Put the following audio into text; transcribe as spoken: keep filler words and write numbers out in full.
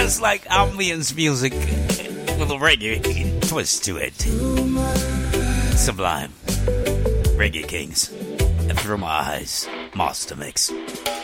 just like ambience music with a reggae twist to it. Sublime. Reggae Kings. And Through My Eyes. Master Mix.